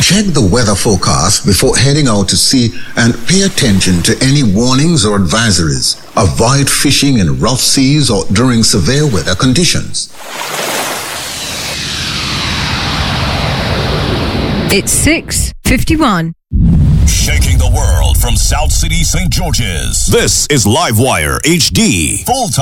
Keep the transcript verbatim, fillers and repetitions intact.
Check the weather forecast before heading out to sea and pay attention to any warnings or advisories. Avoid fishing in rough seas or during severe weather conditions. It's six fifty-one. Shaking the world from South City, Saint George's. This is Livewire H D. Full time.